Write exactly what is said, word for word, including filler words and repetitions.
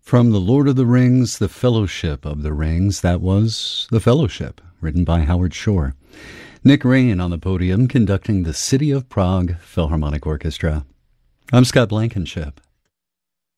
From The Lord of the Rings, The Fellowship of the Rings, that was The Fellowship, written by Howard Shore. Nick Rain on the podium conducting the City of Prague Philharmonic Orchestra. I'm Scott Blankenship.